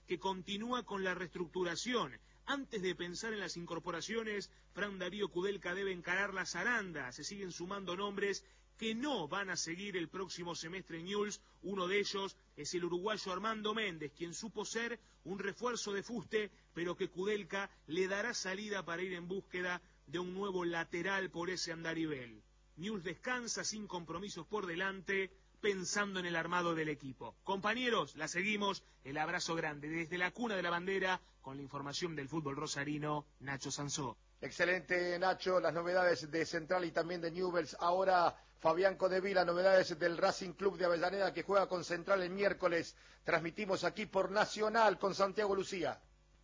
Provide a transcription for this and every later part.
que continúa con la reestructuración. Antes de pensar en las incorporaciones, Fran Darío Kudelka debe encarar la zaranda. Se siguen sumando nombres que no van a seguir el próximo semestre en Newell's. Uno de ellos es el uruguayo Armando Méndez, quien supo ser un refuerzo de fuste, pero que Kudelka le dará salida para ir en búsqueda de un nuevo lateral por ese andarivel. Newell's descansa sin compromisos por delante, pensando en el armado del equipo. Compañeros, la seguimos, el abrazo grande desde la cuna de la bandera, con la información del fútbol rosarino, Nacho Sansó. Excelente, Nacho, las novedades de Central y también de Newell's. Ahora Fabián Codevila, novedades del Racing Club de Avellaneda que juega con Central el miércoles. Transmitimos aquí por Nacional con Santiago Lucía.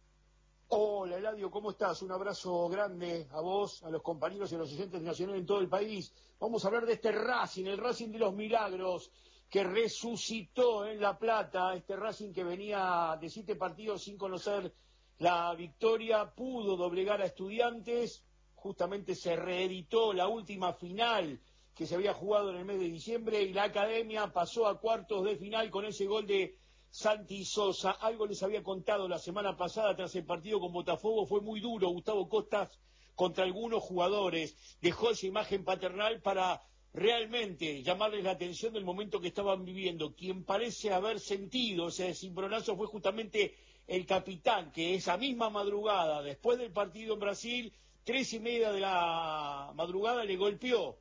Hola Eladio, ¿cómo estás? Un abrazo grande a vos, a los compañeros y a los oyentes de Nacional en todo el país. Vamos a hablar de este Racing, el Racing de los Milagros, que resucitó en La Plata, este Racing que venía de 7 partidos sin conocer la victoria, pudo doblegar a Estudiantes, justamente se reeditó la última final que se había jugado en el mes de diciembre y la Academia pasó a cuartos de final con ese gol de Santi Sosa. Algo les había contado la semana pasada tras el partido con Botafogo, fue muy duro Gustavo Costas contra algunos jugadores, dejó esa imagen paternal para realmente llamarles la atención del momento que estaban viviendo. Quien parece haber sentido ese cimbronazo fue justamente el capitán, que esa misma madrugada, después del partido en Brasil, 3:30 de la madrugada, le golpeó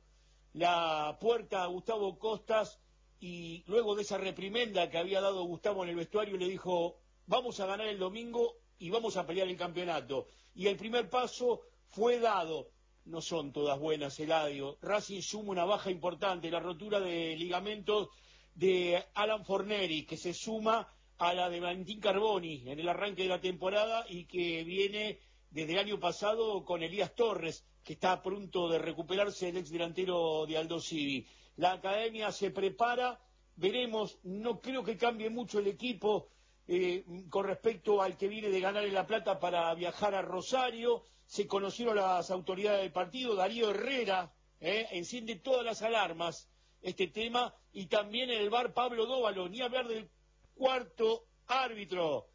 la puerta a Gustavo Costas y luego de esa reprimenda que había dado Gustavo en el vestuario le dijo: vamos a ganar el domingo y vamos a pelear el campeonato. Y el primer paso fue dado. No son todas buenas, Eladio. Racing suma una baja importante, la rotura de ligamentos de Alan Forneri, que se suma a la de Valentín Carboni en el arranque de la temporada y que viene desde el año pasado con Elías Torres, que está a punto de recuperarse, el ex delantero de Aldo Civi. La Academia se prepara, veremos, no creo que cambie mucho el equipo con respecto al que viene de ganar en La Plata para viajar a Rosario. Se conocieron las autoridades del partido, Darío Herrera enciende todas las alarmas este tema, y también en el VAR Pablo Dóvalo, ni hablar del cuarto árbitro,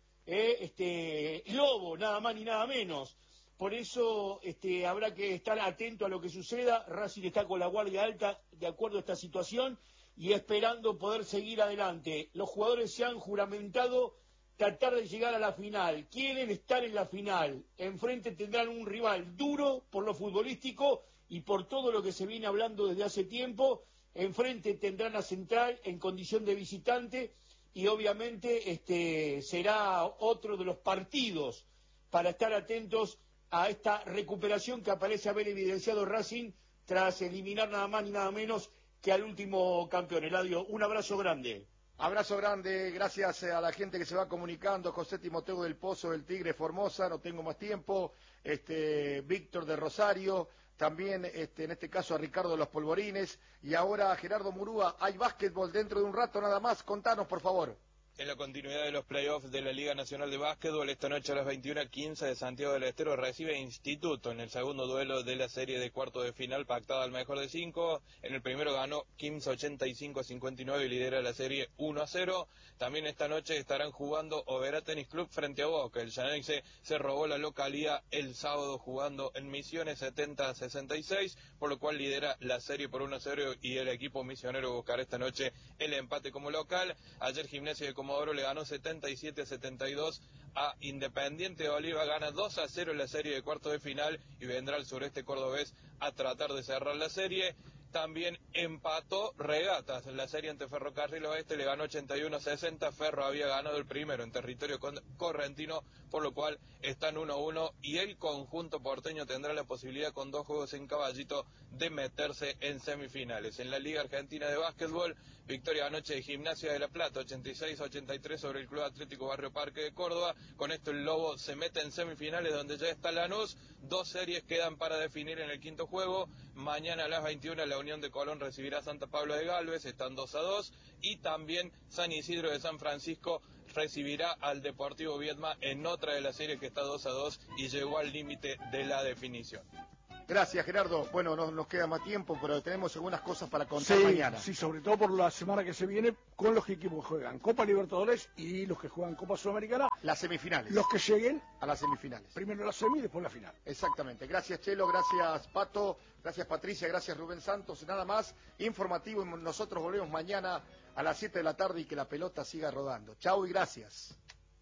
Lobo, nada más ni nada menos. Por eso habrá que estar atento a lo que suceda. Racing está con la guardia alta de acuerdo a esta situación y esperando poder seguir adelante. Los jugadores se han juramentado tratar de llegar a la final, quieren estar en la final. Enfrente tendrán un rival duro por lo futbolístico y por todo lo que se viene hablando desde hace tiempo. Enfrente tendrán a Central en condición de visitante y obviamente será otro de los partidos para estar atentos a esta recuperación que aparece haber evidenciado Racing tras eliminar nada más ni nada menos que al último campeón. Eladio, un abrazo grande. Abrazo grande, gracias a la gente que se va comunicando. José Timoteo del Pozo del Tigre Formosa, no tengo más tiempo. Víctor de Rosario, también en este caso a Ricardo de los Polvorines y ahora a Gerardo Murúa. Hay básquetbol dentro de un rato nada más, contanos por favor. En la continuidad de los playoffs de la Liga Nacional de Básquetbol, esta noche a las 21:15 de Santiago del Estero recibe Instituto en el segundo duelo de la serie de cuarto de final pactada al mejor de 5. En el primero ganó Kings 85-59 y lidera la serie 1-0. También esta noche estarán jugando Oberá Tenis Club frente a Boca. El Llanexe se robó la localía el sábado jugando en Misiones 70-66, por lo cual lidera la serie por 1-0 y el equipo misionero buscará esta noche el empate como local. Ayer Gimnasia de Comodoro le ganó 77-72 a Independiente de Oliva, gana 2-0 en la serie de cuartos de final y vendrá el sureste cordobés a tratar de cerrar la serie. También empató Regatas, la serie ante Ferrocarril Oeste le ganó 81-60, Ferro había ganado el primero en territorio correntino, por lo cual están 1-1 y el conjunto porteño tendrá la posibilidad con 2 juegos en Caballito de meterse en semifinales. En la Liga Argentina de Básquetbol, victoria anoche de Gimnasia de La Plata, 86-83 sobre el Club Atlético Barrio Parque de Córdoba. Con esto el Lobo se mete en semifinales donde ya está Lanús. 2 series quedan para definir en el quinto juego. Mañana a las 21 la Unión de Colón recibirá a Santa Pablo de Galvez, están 2-2, y también San Isidro de San Francisco recibirá al Deportivo Viedma en otra de las series que está 2-2 y llegó al límite de la definición. Gracias, Gerardo. Bueno, no nos queda más tiempo, pero tenemos algunas cosas para contar Sí, mañana. sí, sobre todo por la semana que se viene, con los equipos que juegan Copa Libertadores y los que juegan Copa Sudamericana. Las semifinales. Los que lleguen a las semifinales. Primero la semi y después la final. Exactamente. Gracias, Chelo, gracias, Pato, gracias, Patricia, gracias, Rubén Santos. Nada más, informativo, y nosotros volvemos mañana a las 7 de la tarde y que la pelota siga rodando. Chau y gracias.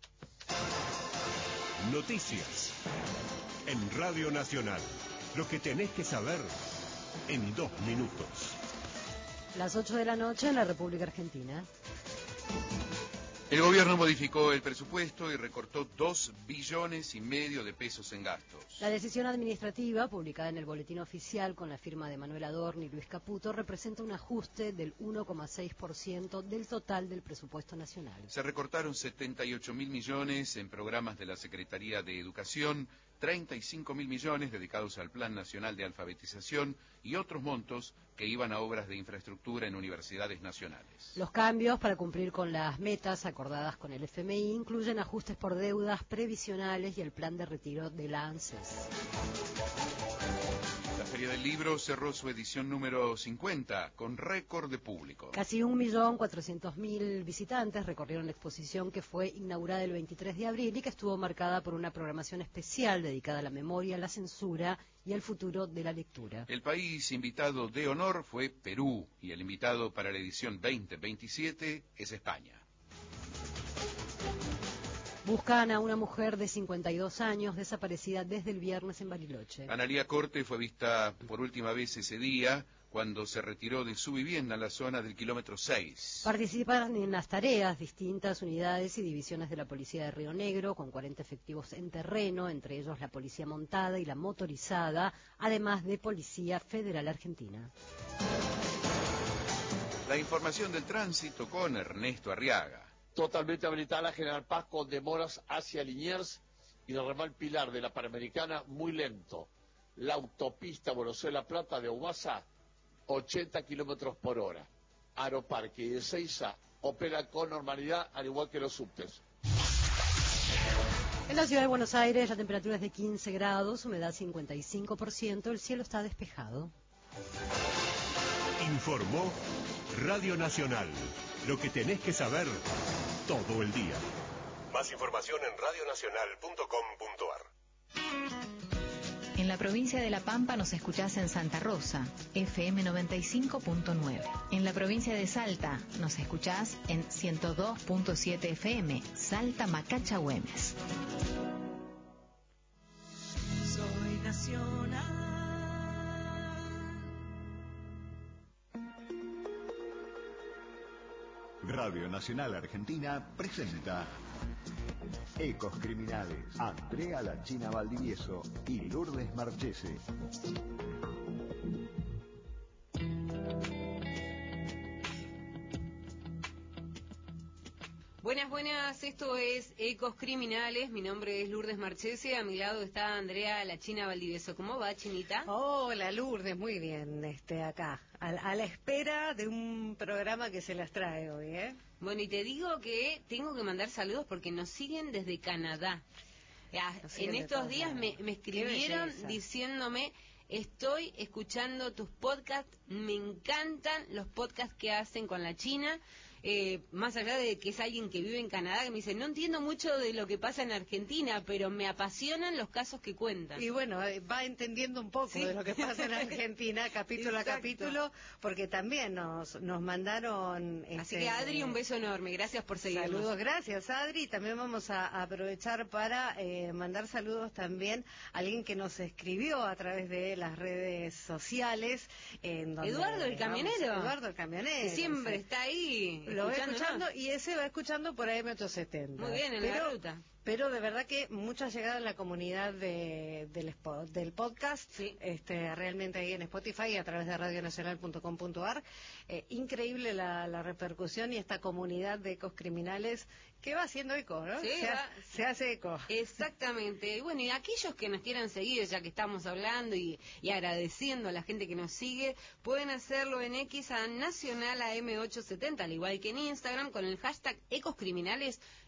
Noticias en Radio Nacional. Lo que tenés que saber en 2 minutos. Las 8 de la noche en la República Argentina. El gobierno modificó el presupuesto y recortó 2,5 billones de pesos en gastos. La decisión administrativa, publicada en el Boletín Oficial con la firma de Manuel Adorni y Luis Caputo, representa un ajuste del 1,6% del total del presupuesto nacional. Se recortaron 78.000 millones en programas de la Secretaría de Educación, 35.000 millones dedicados al Plan Nacional de Alfabetización y otros montos que iban a obras de infraestructura en universidades nacionales. Los cambios para cumplir con las metas acordadas con el FMI incluyen ajustes por deudas previsionales y el plan de retiro de la ANSES. La Feria del Libro cerró su edición número 50 con récord de público. Casi 1.400.000 visitantes recorrieron la exposición que fue inaugurada el 23 de abril y que estuvo marcada por una programación especial dedicada a la memoria, la censura y al futuro de la lectura. El país invitado de honor fue Perú y el invitado para la edición 2027 es España. Buscan a una mujer de 52 años desaparecida desde el viernes en Bariloche. Analía Corte fue vista por última vez ese día cuando se retiró de su vivienda en la zona del kilómetro 6. Participan en las tareas distintas unidades y divisiones de la Policía de Río Negro, con 40 efectivos en terreno, entre ellos la Policía Montada y la Motorizada, además de Policía Federal Argentina. La información del tránsito con Ernesto Arriaga. Totalmente habilitada la General Paz con demoras hacia Liniers y el ramal Pilar de la Panamericana muy lento. La autopista Buenos Aires-La Plata de Humasa, 80 kilómetros por hora. Aeroparque y Ezeiza opera con normalidad, al igual que los subtes. En la ciudad de Buenos Aires la temperatura es de 15 grados, humedad 55%, el cielo está despejado. Informó Radio Nacional. Lo que tenés que saber todo el día. Más información en radionacional.com.ar. En la provincia de La Pampa nos escuchás en Santa Rosa, FM 95.9. En la provincia de Salta nos escuchás en 102.7 FM, Salta Macacha Güemes. Soy nacional. Radio Nacional Argentina presenta Ecos Criminales. Andrea La China Valdivieso y Lourdes Marchese. Buenas, esto es Ecos Criminales, mi nombre es Lourdes Marchese, a mi lado está Andrea La China Valdivieso. ¿Cómo va, Chinita? Hola, Lourdes, muy bien, acá, a la espera de un programa que se las trae hoy, ¿eh? Bueno, y te digo que tengo que mandar saludos porque nos siguen desde Canadá. En estos días me escribieron diciéndome, estoy escuchando tus podcasts, me encantan los podcasts que hacen con la China. Más allá de que es alguien que vive en Canadá, que me dice, no entiendo mucho de lo que pasa en Argentina, pero me apasionan los casos que cuentan. Y bueno, va entendiendo un poco de lo que pasa en Argentina, capítulo a capítulo, porque también nos mandaron... Así que Adri, un beso enorme, gracias por seguirnos. Saludos, gracias Adri, también vamos a aprovechar para mandar saludos también a alguien que nos escribió a través de las redes sociales. Eduardo el Camionero. Eduardo el Camionero. Que siempre está ahí. Lo va escuchando y ese va escuchando por AM870. Muy bien, en la ruta. Pero de verdad que mucha llegada en la comunidad del podcast, sí. Realmente ahí en Spotify y a través de radionacional.com.ar. Increíble la repercusión y esta comunidad de ecos criminales que va haciendo eco, ¿no? Sí, se hace eco. Exactamente. Y bueno, y aquellos que nos quieran seguir, ya que estamos hablando y agradeciendo a la gente que nos sigue, pueden hacerlo en X a Nacional AM870, al igual que en Instagram, con el hashtag Ecos Criminales.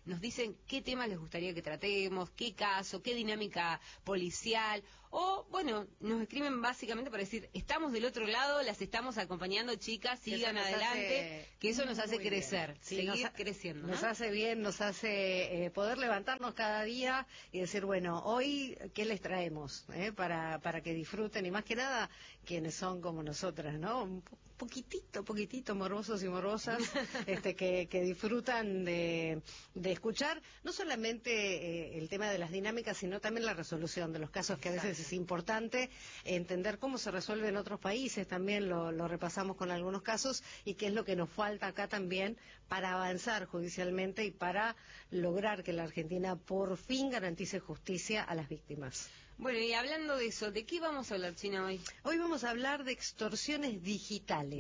nos dicen qué temas les gustaría que tratemos, qué caso, qué dinámica policial, o bueno, nos escriben básicamente para decir, estamos del otro lado, las estamos acompañando, chicas, sigan adelante, que eso nos hace crecer, seguir creciendo, ¿no? Nos hace bien, nos hace poder levantarnos cada día y decir, bueno, hoy, ¿qué les traemos? Para que disfruten, y más que nada, quienes son como nosotras, ¿no? Un poquitito morbosos y morbosas, que disfrutan de escuchar, no solamente el tema de las dinámicas, sino también la resolución de los casos, que a veces es importante entender cómo se resuelve en otros países, también lo repasamos con algunos casos, y qué es lo que nos falta acá también para avanzar judicialmente y para lograr que la Argentina por fin garantice justicia a las víctimas. Bueno, y hablando de eso, ¿de qué vamos a hablar, China, hoy? Hoy vamos a hablar de extorsiones digitales.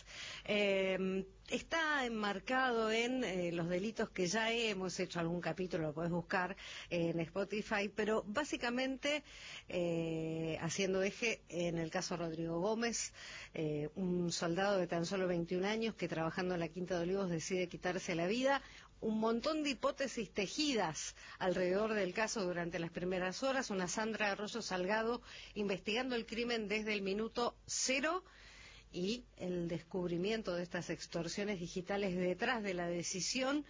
Wow. Está enmarcado en los delitos que ya hemos hecho algún capítulo, lo podés buscar en Spotify, pero básicamente haciendo eje en el caso Rodrigo Gómez, un soldado de tan solo 21 años que trabajando en la Quinta de Olivos decide quitarse la vida. Un montón de hipótesis tejidas alrededor del caso durante las primeras horas. Una Sandra Arroyo Salgado investigando el crimen desde el minuto cero, y el descubrimiento de estas extorsiones digitales detrás de la decisión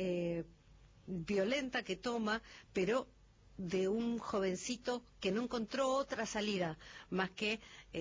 violenta que toma, pero de un jovencito que no encontró otra salida más que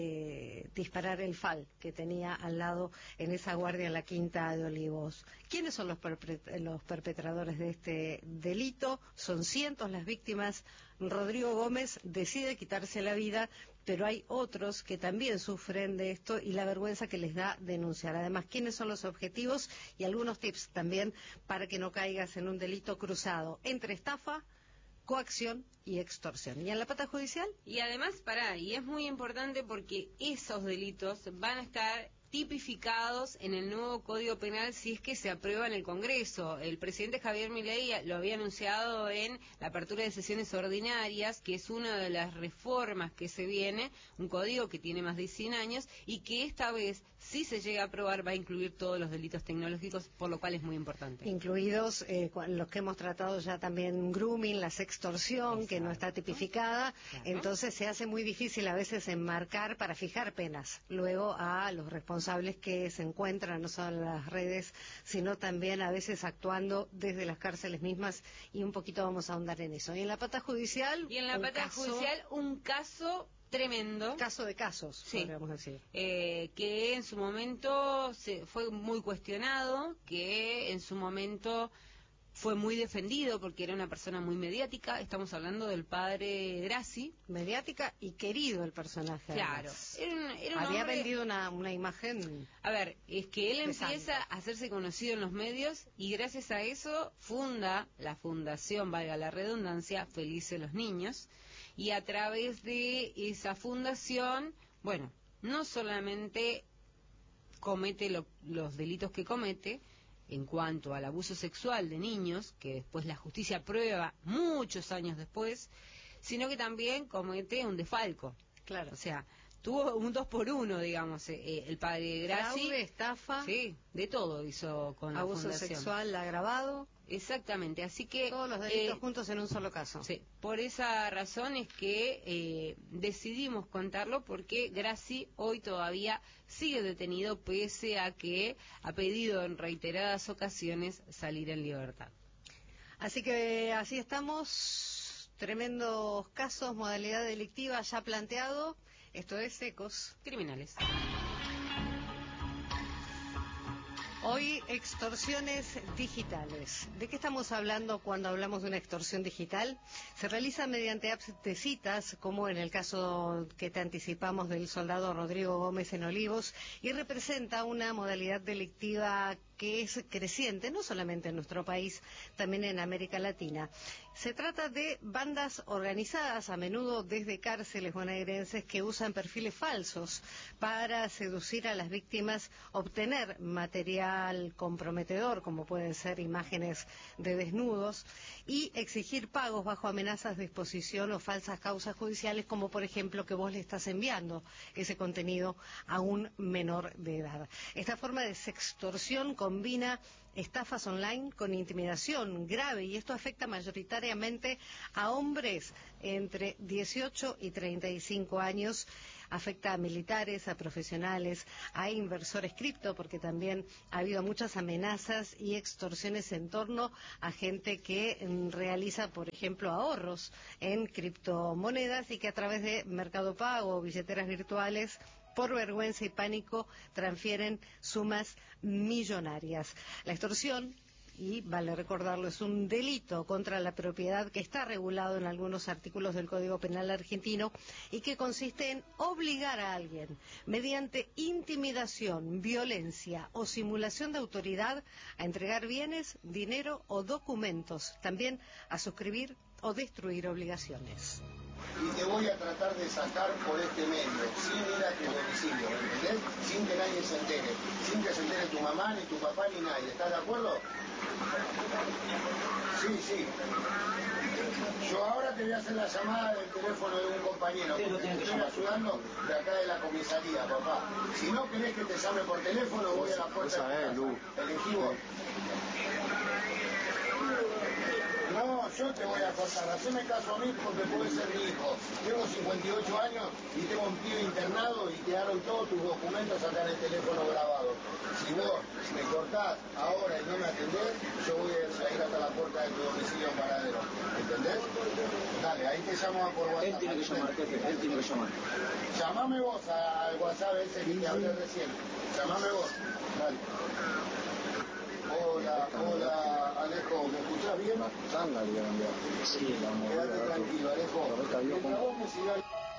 disparar el FAL que tenía al lado en esa guardia en la Quinta de Olivos. ¿Quiénes son los perpetradores de este delito? Son cientos las víctimas. Rodrigo Gómez decide quitarse la vida, pero hay otros que también sufren de esto y la vergüenza que les da denunciar. Además, ¿quiénes son los objetivos? Y algunos tips también para que no caigas en un delito cruzado entre estafa, coacción y extorsión. ¿Y en la pata judicial? Y además, y es muy importante porque esos delitos van a estar tipificados en el nuevo Código Penal si es que se aprueba en el Congreso. El presidente Javier Milei lo había anunciado en la apertura de sesiones ordinarias, que es una de las reformas que se viene, un código que tiene más de 100 años y que esta vez, si se llega a aprobar, va a incluir todos los delitos tecnológicos, por lo cual es muy importante. Incluidos los que hemos tratado ya también, grooming, la sextorsión, que no está tipificada. Claro. Entonces se hace muy difícil a veces enmarcar para fijar penas luego a los responsables que se encuentran no solo en las redes, sino también a veces actuando desde las cárceles mismas, y un poquito vamos a ahondar en eso. ¿Y en la pata judicial? Y en la pata judicial un caso tremendo. Caso de casos, sí, podríamos decir. Que en su momento fue muy cuestionado, que en su momento fue muy defendido porque era una persona muy mediática. Estamos hablando del padre Grassi. Mediática y querido el personaje. Claro. Era un Había hombre... vendido una imagen. A ver, es que él empieza santo a hacerse conocido en los medios y gracias a eso funda la fundación, valga la redundancia, Felices los Niños. Y a través de esa fundación, bueno, no solamente comete los delitos que comete, en cuanto al abuso sexual de niños, que después la justicia prueba muchos años después, sino que también comete un desfalco. Claro. O sea, tuvo un 2 por 1, digamos, el padre Grassi. Fraude, estafa. Sí, de todo hizo con la fundación. Abuso sexual agravado. Exactamente, así que... Todos los delitos juntos en un solo caso. Sí, por esa razón es que decidimos contarlo, porque Grassi hoy todavía sigue detenido, pese a que ha pedido en reiteradas ocasiones salir en libertad. Así que así estamos, tremendos casos, modalidad delictiva ya planteado. Esto es Ecos Criminales. Hoy, extorsiones digitales. ¿De qué estamos hablando cuando hablamos de una extorsión digital? Se realiza mediante apps de citas, como en el caso que te anticipamos del soldado Rodrigo Gómez en Olivos, y representa una modalidad delictiva que es creciente, no solamente en nuestro país, también en América Latina. Se trata de bandas organizadas, a menudo desde cárceles bonaerenses, que usan perfiles falsos para seducir a las víctimas, obtener material comprometedor, como pueden ser imágenes de desnudos, y exigir pagos bajo amenazas de exposición o falsas causas judiciales, como por ejemplo que vos le estás enviando ese contenido a un menor de edad. Esta forma de sextorsión combina estafas online con intimidación grave, y esto afecta mayoritariamente a hombres entre 18 y 35 años. Afecta a militares, a profesionales, a inversores cripto, porque también ha habido muchas amenazas y extorsiones en torno a gente que realiza, por ejemplo, ahorros en criptomonedas y que a través de Mercado Pago o billeteras virtuales, por vergüenza y pánico, transfieren sumas millonarias. La extorsión, y vale recordarlo, es un delito contra la propiedad que está regulado en algunos artículos del Código Penal argentino y que consiste en obligar a alguien, mediante intimidación, violencia o simulación de autoridad, a entregar bienes, dinero o documentos, también a suscribir o destruir obligaciones. Y te voy a tratar de sacar por este medio, sin ir a tu domicilio, ¿entendés? Sin que nadie se entere, sin que se entere tu mamá, ni tu papá, ni nadie. ¿Estás de acuerdo? Sí. Yo ahora te voy a hacer la llamada del teléfono de un compañero, porque te estoy ayudando de acá de la comisaría, papá. Si no querés que te llame por teléfono, voy a la puerta de tu casa. Elegí vos. No, yo te voy a cortar, haceme caso a mí porque podés ser mi hijo. Tengo 58 años y tengo un pibe internado y quedaron todos tus documentos acá en el teléfono grabado. Si vos me cortás ahora y no me atendés, yo voy a ir hasta la puerta de tu domicilio en Paradero. ¿Entendés? Dale, ahí te llamo por WhatsApp. Él tiene que llamar, jefe, él tiene que llamar. Llamame vos al WhatsApp ese que te hablé recién. Llamame vos. Dale. Hola, Alejo, ¿me escuchás bien? Sí, quédate tranquilo, Alejo. Mientras vos me sigas...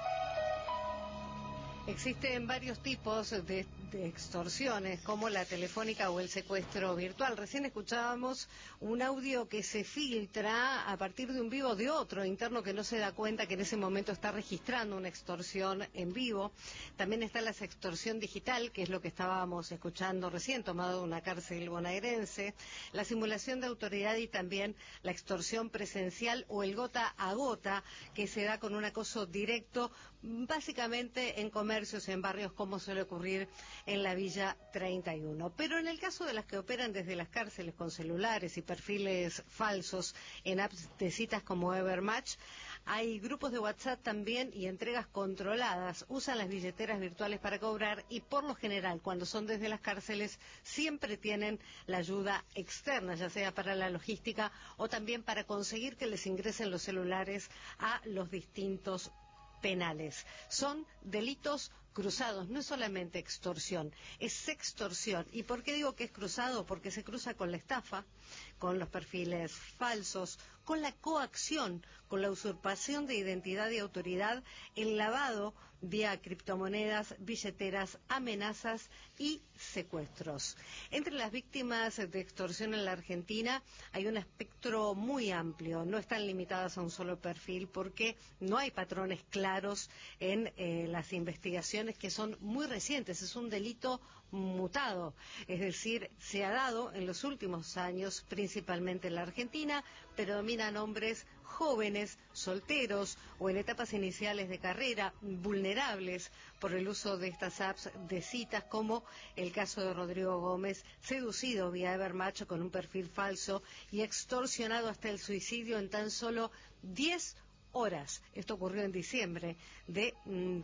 Existen varios tipos de extorsiones, como la telefónica o el secuestro virtual. Recién escuchábamos un audio que se filtra a partir de un vivo de otro interno que no se da cuenta que en ese momento está registrando una extorsión en vivo. También está la extorsión digital, que es lo que estábamos escuchando recién, tomado de una cárcel bonaerense, la simulación de autoridad y también la extorsión presencial o el gota a gota, que se da con un acoso directo, básicamente en comercios, en barrios, como suele ocurrir en la Villa 31. Pero en el caso de las que operan desde las cárceles con celulares y perfiles falsos en apps de citas como Evermatch, hay grupos de WhatsApp también y entregas controladas. Usan las billeteras virtuales para cobrar y por lo general, cuando son desde las cárceles, siempre tienen la ayuda externa, ya sea para la logística o también para conseguir que les ingresen los celulares a los distintos penales. Son delitos cruzados, no es solamente extorsión, es sextorsión. ¿Y por qué digo que es cruzado? Porque se cruza con la estafa, con los perfiles falsos, con la coacción, con la usurpación de identidad y autoridad, el lavado vía criptomonedas, billeteras, amenazas y secuestros. Entre las víctimas de extorsión en la Argentina hay un espectro muy amplio, no están limitadas a un solo perfil porque no hay patrones claros en las investigaciones, que son muy recientes. Es un delito mutado, es decir, se ha dado en los últimos años, principalmente en la Argentina, pero dominan hombres jóvenes, solteros o en etapas iniciales de carrera, vulnerables por el uso de estas apps de citas, como el caso de Rodrigo Gómez, seducido vía Evermatch con un perfil falso y extorsionado hasta el suicidio en tan solo 10 horas. Esto ocurrió en diciembre de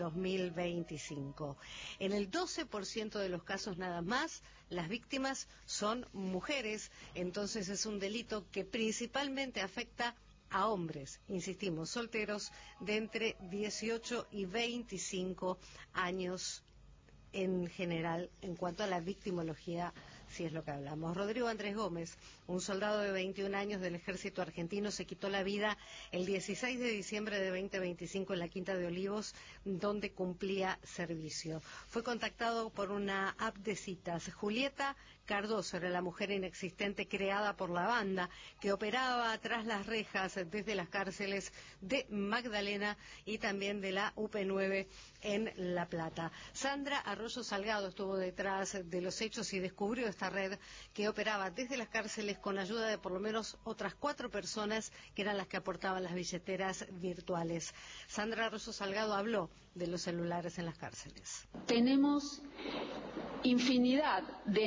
2025. En el 12% de los casos nada más, las víctimas son mujeres, entonces es un delito que principalmente afecta a hombres, insistimos, solteros de entre 18 y 25 años en general, en cuanto a la victimología, si es lo que hablamos. Rodrigo Andrés Gómez, un soldado de 21 años del ejército argentino, se quitó la vida el 16 de diciembre de 2025 en la Quinta de Olivos, donde cumplía servicio. Fue contactado por una app de citas. Julieta Cardoso era la mujer inexistente creada por la banda que operaba tras las rejas desde las cárceles de Magdalena y también de la UP9 en La Plata. Sandra Arroyo Salgado estuvo detrás de los hechos y descubrió esta red que operaba desde las cárceles con ayuda de por lo menos otras 4 personas que eran las que aportaban las billeteras virtuales. Sandra Arroyo Salgado habló de los celulares en las cárceles. Tenemos infinidad de antecedentes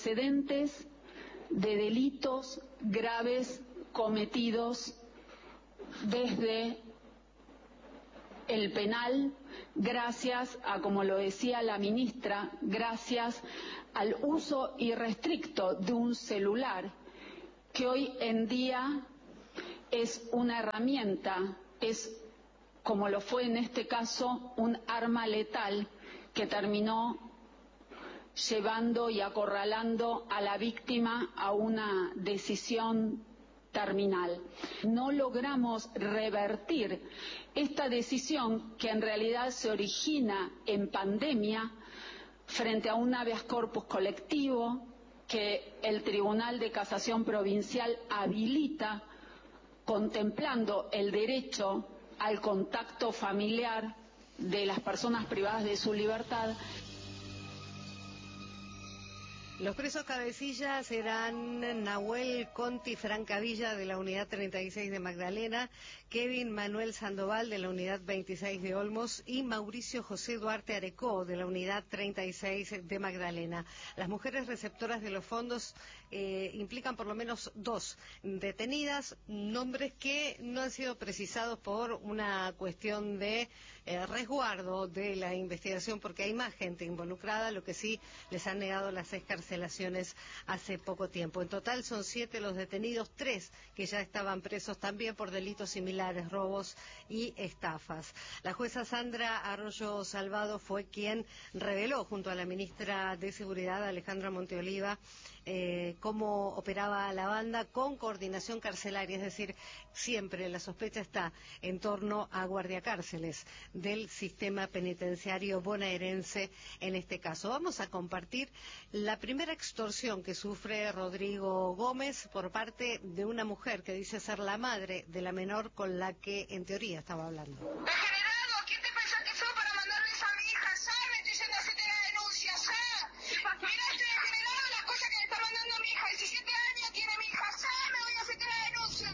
antecedentes de delitos graves cometidos desde el penal, gracias a, como lo decía la ministra, gracias al uso irrestricto de un celular, que hoy en día es una herramienta, es, como lo fue en este caso, un arma letal que terminó llevando y acorralando a la víctima a una decisión terminal. No logramos revertir esta decisión, que en realidad se origina en pandemia, frente a un habeas corpus colectivo que el Tribunal de Casación Provincial habilita, contemplando el derecho al contacto familiar de las personas privadas de su libertad. Los presos cabecillas eran Nahuel Conti Francavilla, de la Unidad 36 de Magdalena, Kevin Manuel Sandoval, de la Unidad 26 de Olmos, y Mauricio José Duarte Arecó, de la Unidad 36 de Magdalena. Las mujeres receptoras de los fondos implican por lo menos 2 detenidas, nombres que no han sido precisados por una cuestión de resguardo de la investigación, porque hay más gente involucrada, lo que sí les han negado las excarcelaciones hace poco tiempo. En total son 7 los detenidos, 3 que ya estaban presos también por delitos similares, robos y estafas. La jueza Sandra Arroyo Salvado fue quien reveló, junto a la ministra de Seguridad, Alejandra Monteoliva, cómo operaba la banda con coordinación carcelaria, es decir, siempre la sospecha está en torno a guardiacárceles del sistema penitenciario bonaerense en este caso. Vamos a compartir la primera extorsión que sufre Rodrigo Gómez por parte de una mujer que dice ser la madre de la menor con la que en teoría estaba hablando. Degenerado, ¿quién te pensás que sos para mandarles a mi hija? Me estoy diciendo hacete la denuncia, Mirá, estoy degenerado, las cosas que le está mandando a mi hija. 17 años tiene mi hija, me voy a hacerte la denuncia.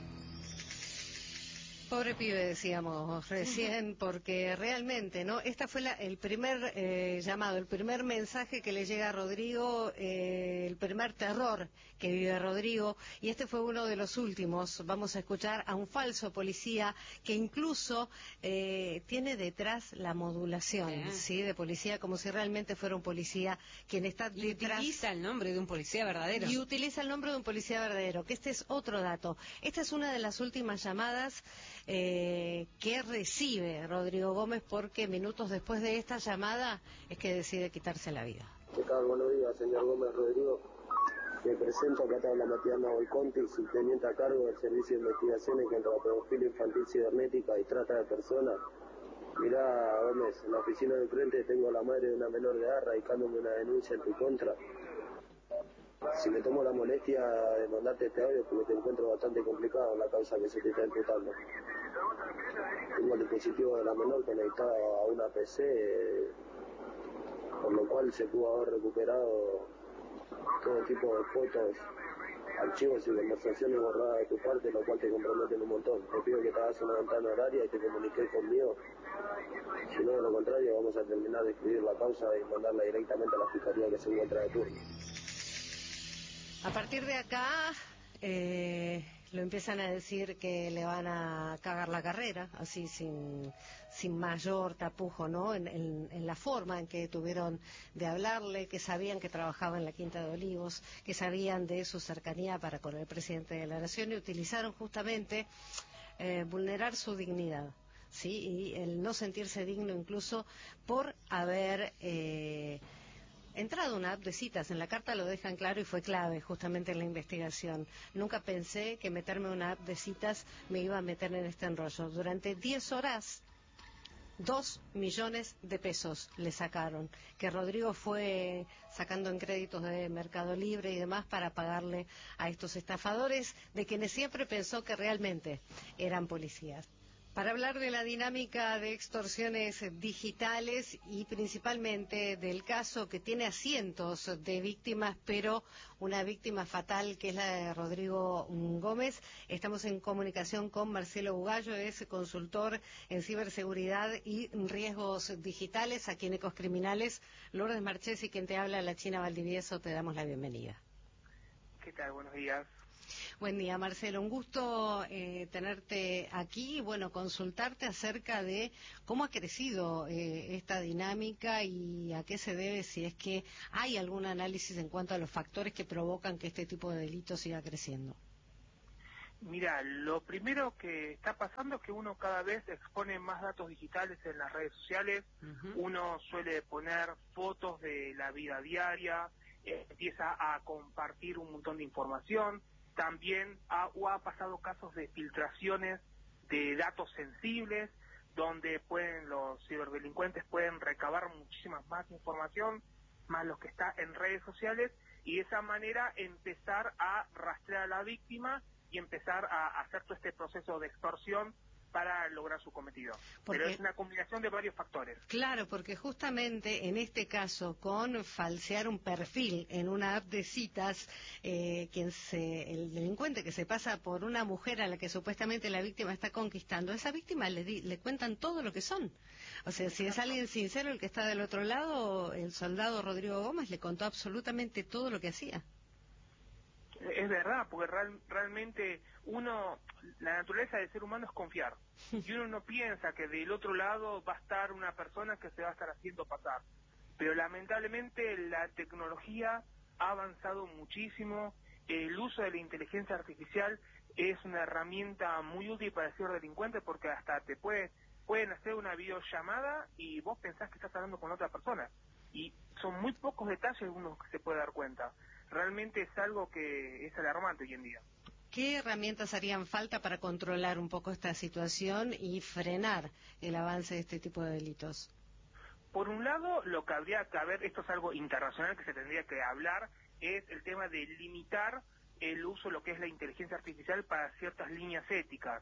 Pobre pibe, decíamos recién, porque realmente, ¿no? Esta fue el primer llamado, el primer mensaje que le llega a Rodrigo, el primer terror que vive Rodrigo, y este fue uno de los últimos. Vamos a escuchar a un falso policía que incluso tiene detrás la modulación, ¿sí? De policía, como si realmente fuera un policía quien está detrás. Y utiliza el nombre de un policía verdadero. Y utiliza el nombre de un policía verdadero, que este es otro dato. Esta es una de las últimas llamadas que recibe Rodrigo Gómez, porque minutos después de esta llamada es que decide quitarse la vida. ¿Qué tal? Buenos días, señor Gómez Rodrigo. Me presento, acá te habla Matías Nahuel Conti, subteniente a cargo del Servicio de Investigaciones contra la Pedofilia Infantil Cibernética y Trata de Personas. Mirá, Gómez, en la oficina de enfrente tengo a la madre de una menor de edad radicándome una denuncia en tu contra. Si me tomo la molestia de mandarte este audio, porque te encuentro bastante complicado en la causa que se te está imputando. Tengo el dispositivo de la menor conectado a una PC, por lo cual se pudo haber recuperado todo tipo de fotos, archivos y conversaciones borradas de tu parte, lo cual te comprometen un montón. Te pido que te hagas una ventana horaria y te comuniques conmigo. Si no, de lo contrario, vamos a terminar de escribir la causa y mandarla directamente a la fiscalía que se encuentra de turno. A partir de acá lo empiezan a decir que le van a cagar la carrera, así sin mayor tapujo, ¿no? En la forma en que tuvieron de hablarle, que sabían que trabajaba en la Quinta de Olivos, que sabían de su cercanía para con el presidente de la Nación, y utilizaron justamente vulnerar su dignidad, ¿sí? Y el no sentirse digno incluso por haber entrado una app de citas. En la carta lo dejan claro y fue clave justamente en la investigación. Nunca pensé que meterme en una app de citas me iba a meter en este enrollo. Durante 10 horas, 2 millones de pesos le sacaron, que Rodrigo fue sacando en créditos de Mercado Libre y demás para pagarle a estos estafadores, de quienes siempre pensó que realmente eran policías. Para hablar de la dinámica de extorsiones digitales y principalmente del caso que tiene a cientos de víctimas, pero una víctima fatal que es la de Rodrigo Gómez, estamos en comunicación con Marcelo Bugallo, es consultor en ciberseguridad y riesgos digitales aquí en Ecos Criminales. Lourdes Marchesi, quien te habla, la China Valdivieso, te damos la bienvenida. ¿Qué tal? Buenos días. Buen día, Marcelo. Un gusto tenerte aquí y, bueno, consultarte acerca de cómo ha crecido esta dinámica y a qué se debe, si es que hay algún análisis en cuanto a los factores que provocan que este tipo de delitos siga creciendo. Mira, lo primero que está pasando es que uno cada vez expone más datos digitales en las redes sociales. Uno suele poner fotos de la vida diaria, empieza a compartir un montón de información. También ha pasado casos de filtraciones de datos sensibles, donde los ciberdelincuentes pueden recabar muchísima más información, más lo que está en redes sociales, y de esa manera empezar a rastrear a la víctima y empezar a hacer todo este proceso de extorsión para lograr su cometido. Pero es una combinación de varios factores. Claro, porque justamente en este caso, con falsear un perfil en una app de citas, el delincuente que se pasa por una mujer a la que supuestamente la víctima está conquistando, a esa víctima le cuentan todo lo que son. O sea, si es alguien sincero el que está del otro lado, el soldado Rodrigo Gómez le contó absolutamente todo lo que hacía. Es verdad, porque realmente la naturaleza del ser humano es confiar. Y uno no piensa que del otro lado va a estar una persona que se va a estar haciendo pasar. Pero lamentablemente la tecnología ha avanzado muchísimo. El uso de la inteligencia artificial es una herramienta muy útil para el ciberdelincuente, porque hasta te pueden hacer una videollamada y vos pensás que estás hablando con otra persona. Y son muy pocos detalles uno que se puede dar cuenta. Realmente es algo que es alarmante hoy en día. ¿Qué herramientas harían falta para controlar un poco esta situación y frenar el avance de este tipo de delitos? Por un lado, lo que habría que haber, esto es algo internacional que se tendría que hablar, es el tema de limitar el uso de lo que es la inteligencia artificial para ciertas líneas éticas,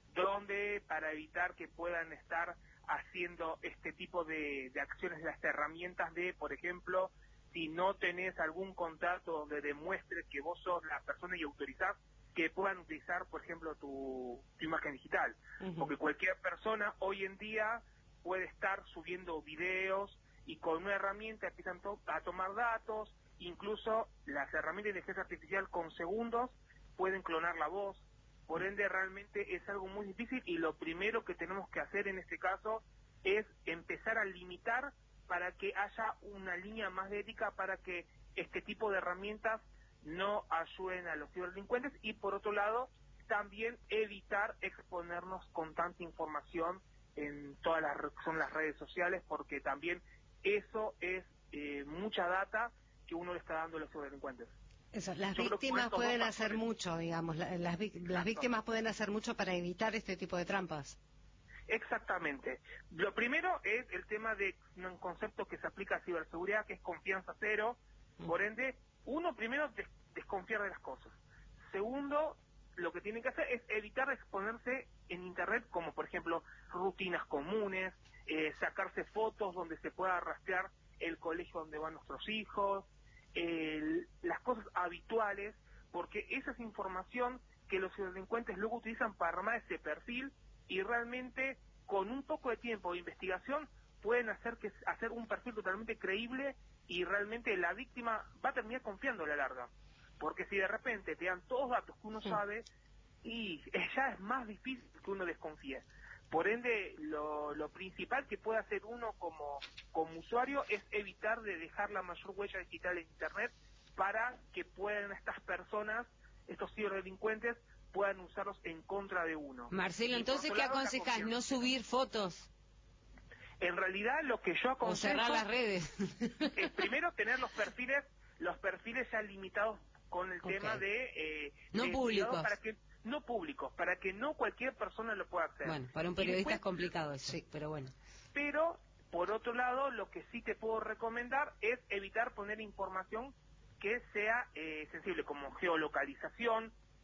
donde para evitar que puedan estar haciendo este tipo de acciones, las herramientas de, por ejemplo, si no tenés algún contrato donde demuestre que vos sos la persona y autorizás, que puedan utilizar, por ejemplo, tu imagen digital. Porque cualquier persona hoy en día puede estar subiendo videos y con una herramienta empiezan a tomar datos, incluso las herramientas de inteligencia artificial con segundos pueden clonar la voz. Por ende, realmente es algo muy difícil, y lo primero que tenemos que hacer en este caso es empezar a limitar para que haya una línea más de ética, para que este tipo de herramientas no ayuden a los ciberdelincuentes, y por otro lado también evitar exponernos con tanta información en todas las redes sociales, porque también eso es mucha data que uno le está dando a los ciberdelincuentes. Eso, las víctimas pueden hacer mucho, digamos, las víctimas pueden hacer mucho para evitar este tipo de trampas. Exactamente. Lo primero es el tema de un concepto que se aplica a ciberseguridad, que es confianza cero. Por ende, uno primero desconfiar de las cosas. Segundo, lo que tienen que hacer es evitar exponerse en Internet, como por ejemplo rutinas comunes, sacarse fotos donde se pueda rastrear el colegio donde van nuestros hijos, las cosas habituales, porque esa es información que los delincuentes luego utilizan para armar ese perfil, y realmente con un poco de tiempo de investigación pueden hacer un perfil totalmente creíble, y realmente la víctima va a terminar confiando a la larga, porque si de repente te dan todos datos que uno sabe, y ya es más difícil que uno desconfíe. Por ende, lo principal que puede hacer uno como usuario es evitar de dejar la mayor huella digital en Internet, para que puedan estas personas, estos ciberdelincuentes, puedan usarlos en contra de uno. Marcelo, entonces, ¿qué aconsejas? ¿No subir fotos? En realidad, lo que yo aconsejo... O cerrar las redes. Es primero tener los perfiles ya limitados con el tema de... no públicos. No públicos, para que no cualquier persona lo pueda hacer. Bueno, para un periodista es complicado eso, sí, pero bueno. Pero, por otro lado, lo que sí te puedo recomendar es evitar poner información que sea sensible, como geolocalización,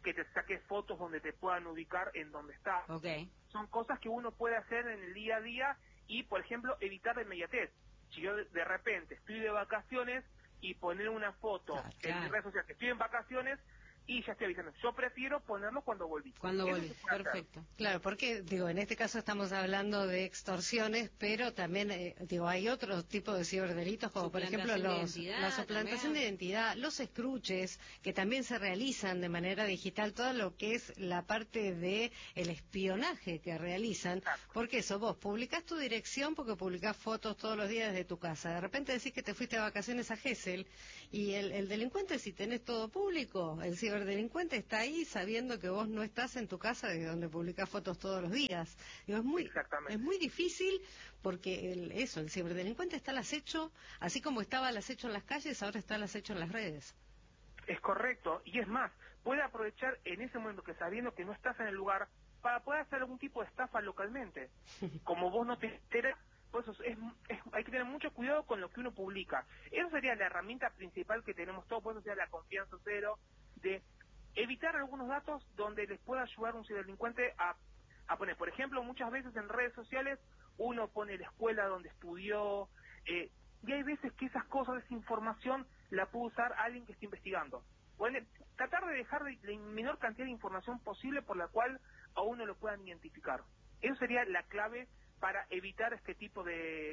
que te saque fotos donde te puedan ubicar en donde estás. Okay. Son cosas que uno puede hacer en el día a día y, por ejemplo, evitar la inmediatez. Si yo de repente estoy de vacaciones y poner una foto en mi red social que estoy en vacaciones y ya estoy avisando, yo prefiero ponerlo cuando volví. Perfecto. Claro, porque, en este caso estamos hablando de extorsiones, pero también, hay otro tipo de ciberdelitos, como por ejemplo la suplantación de identidad, los escruches, que también se realizan de manera digital, todo lo que es la parte de el espionaje que realizan, porque eso, vos publicás tu dirección porque publicás fotos todos los días de tu casa, de repente decís que te fuiste de vacaciones a Gesell, y el delincuente, si tenés todo público, el ciberdelincuente está ahí sabiendo que vos no estás en tu casa desde donde publicás fotos todos los días. Es muy difícil porque el ciberdelincuente está al acecho, así como estaba al acecho en las calles, ahora está al acecho en las redes. Es correcto, y es más, puede aprovechar en ese momento que sabiendo que no estás en el lugar para poder hacer algún tipo de estafa localmente. Como vos no te enteras, pues hay que tener mucho cuidado con lo que uno publica. Eso sería la herramienta principal que tenemos todos, por eso sería la confianza cero, de evitar algunos datos donde les pueda ayudar un ciberdelincuente a poner. Por ejemplo, muchas veces en redes sociales uno pone la escuela donde estudió, y hay veces que esas cosas, esa información, la puede usar alguien que esté investigando. Tratar de dejar la menor cantidad de información posible por la cual a uno lo puedan identificar. Eso sería la clave para evitar este tipo de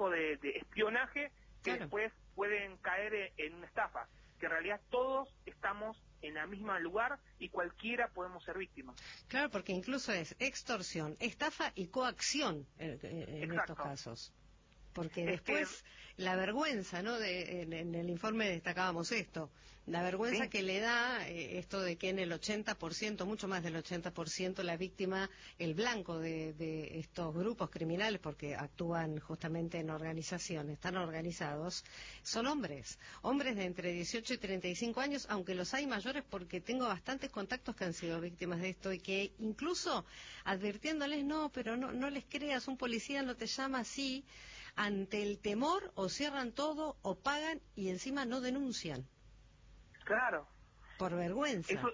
espionaje que después pueden caer en una estafa, que en realidad todos estamos en el mismo lugar y cualquiera podemos ser víctimas. Claro, porque incluso es extorsión, estafa y coacción en estos casos. Porque después la vergüenza, ¿no? En el informe destacábamos esto, la vergüenza que le da esto de que en el 80%, mucho más del 80%, la víctima, el blanco de estos grupos criminales, porque actúan justamente en organizaciones, están organizados, son hombres de entre 18 y 35 años, aunque los hay mayores, porque tengo bastantes contactos que han sido víctimas de esto y que incluso advirtiéndoles, no les creas, un policía no te llama así, ante el temor o cierran todo o pagan y encima no denuncian. Claro. Por vergüenza. Eso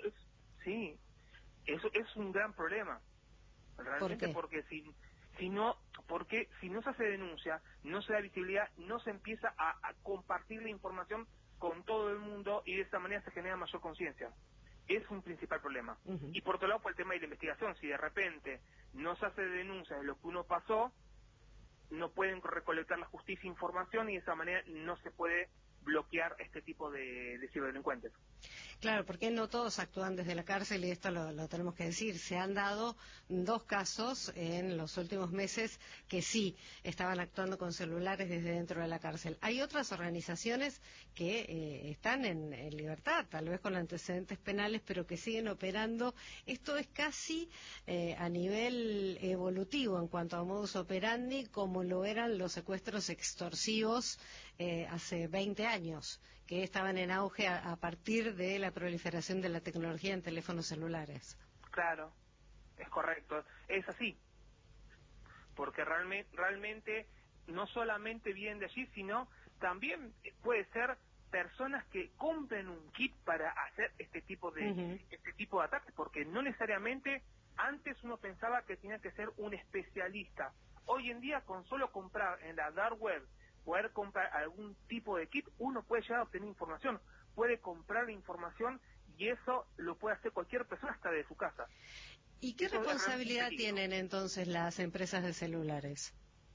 es un gran problema. Realmente, porque si no se hace denuncia, no se da visibilidad, no se empieza a compartir la información con todo el mundo y de esa manera se genera mayor conciencia. Es un principal problema. Y por otro lado, por el tema de la investigación, si de repente no se hace denuncia de lo que uno pasó, no pueden recolectar la justicia información y de esa manera no se puede bloquear este tipo de ciberdelincuentes. Claro, porque no todos actúan desde la cárcel y esto lo tenemos que decir. Se han dado 2 casos en los últimos meses que sí estaban actuando con celulares desde dentro de la cárcel. Hay otras organizaciones que están en libertad, tal vez con antecedentes penales, pero que siguen operando. Esto es casi a nivel evolutivo en cuanto a modus operandi, como lo eran los secuestros extorsivos hace 20 años, que estaban en auge a partir de la proliferación de la tecnología en teléfonos celulares. Claro, es correcto, es así, porque realmente no solamente vienen de allí, sino también puede ser personas que compren un kit para hacer este tipo de ataques, porque no necesariamente antes uno pensaba que tenía que ser un especialista. Hoy en día, con solo comprar en la dark web, poder comprar algún tipo de kit, uno puede llegar a obtener información, puede comprar la información y eso lo puede hacer cualquier persona hasta de su casa. ¿Y qué responsabilidad tienen entonces las empresas de celulares?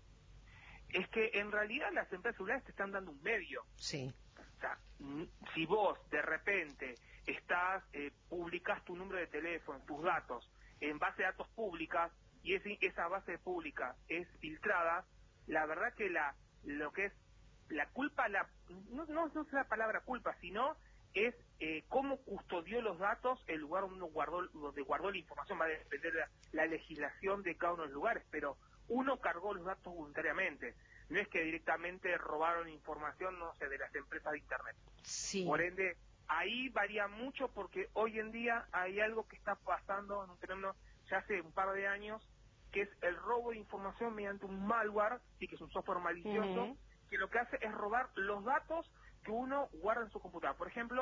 Es que en realidad las empresas celulares te están dando un medio. Sí. O sea, si vos de repente publicas tu número de teléfono, tus datos, en base de datos públicas, y esa base pública es filtrada, la verdad que lo que es la culpa, no es la palabra culpa, sino es cómo custodió los datos, el lugar donde guardó la información. Va a depender de la legislación de cada uno de los lugares, pero uno cargó los datos voluntariamente. No es que directamente robaron información, no sé, de las empresas de Internet. Sí. Por ende, ahí varía mucho porque hoy en día hay algo que está pasando en un fenómeno ya hace un par de años, que es el robo de información mediante un malware, sí, que es un software malicioso, que lo que hace es robar los datos que uno guarda en su computadora. Por ejemplo,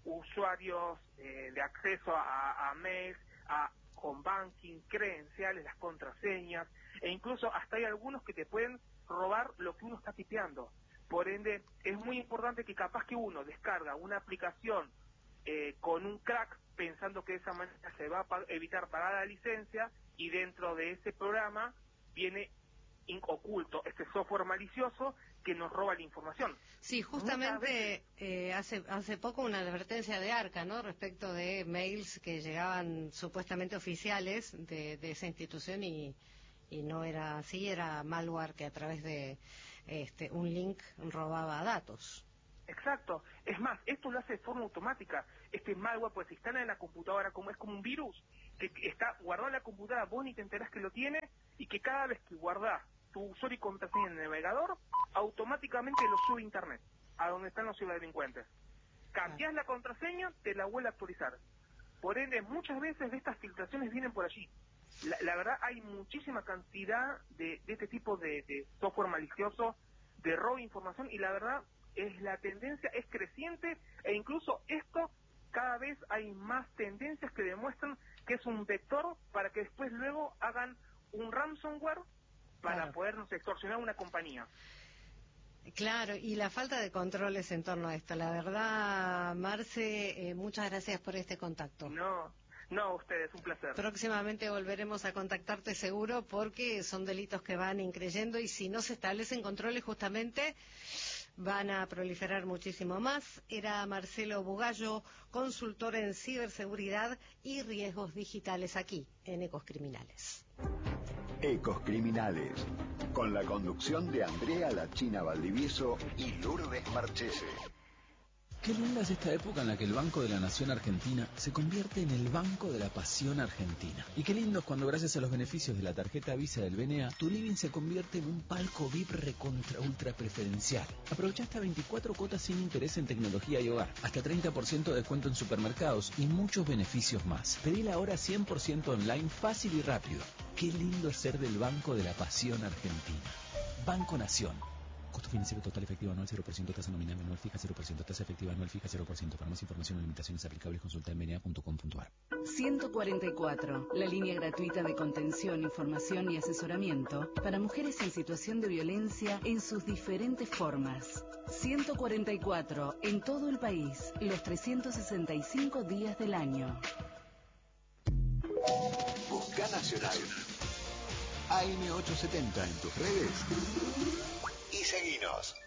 usuarios de acceso a mails, a home banking, credenciales, las contraseñas, e incluso hasta hay algunos que te pueden robar lo que uno está tipeando. Por ende, es muy importante que capaz que uno descarga una aplicación con un crack pensando que de esa manera se va a evitar pagar la licencia, y dentro de ese programa viene oculto este software malicioso que nos roba la información. Sí, justamente hace poco una advertencia de Arca, ¿no?, respecto de mails que llegaban supuestamente oficiales de esa institución y no era así, era malware que a través de un link robaba datos. Exacto. Es más, esto lo hace de forma automática. Este malware pues se instala en la computadora, es como un virus que está guardado en la computadora, vos ni te enterás que lo tiene, y que cada vez que guardás tu usuario y contraseña en el navegador, automáticamente lo sube a internet, a donde están los ciberdelincuentes. Cambiás la contraseña, te la vuelve a actualizar. Por ende, muchas veces de estas filtraciones vienen por allí. La verdad, hay muchísima cantidad de este tipo de software malicioso, de robo de información, y la verdad, la tendencia es creciente, e incluso esto, cada vez hay más tendencias que demuestran que es un vector para que después luego hagan un ransomware para podernos extorsionar una compañía. Claro, y la falta de controles en torno a esto. La verdad, Marce, muchas gracias por este contacto. No, ustedes, un placer. Próximamente volveremos a contactarte seguro, porque son delitos que van increyendo, y si no se establecen controles justamente van a proliferar muchísimo más. Era Marcelo Bugallo, consultor en ciberseguridad y riesgos digitales, aquí en Ecos Criminales. Ecos Criminales, con la conducción de Andrea La China Valdivieso y Lourdes Marchese. Qué linda es esta época en la que el Banco de la Nación Argentina se convierte en el Banco de la Pasión Argentina. Y qué lindo es cuando, gracias a los beneficios de la tarjeta Visa del BNA, tu living se convierte en un palco VIP recontra ultra preferencial. Aprovecha hasta 24 cuotas sin interés en tecnología y hogar, hasta 30% de descuento en supermercados y muchos beneficios más. Pedila ahora 100% online, fácil y rápido. Qué lindo es ser del Banco de la Pasión Argentina. Banco Nación. Costo financiero total efectivo anual 0%, tasa nominal anual fija 0%, tasa efectiva anual fija 0%. Para más información o limitaciones aplicables, consulta en bna.com.ar. 144, la línea gratuita de contención, información y asesoramiento para mujeres en situación de violencia en sus diferentes formas. 144, en todo el país, los 365 días del año. Busca Nacional. AM870 en tus redes y seguinos.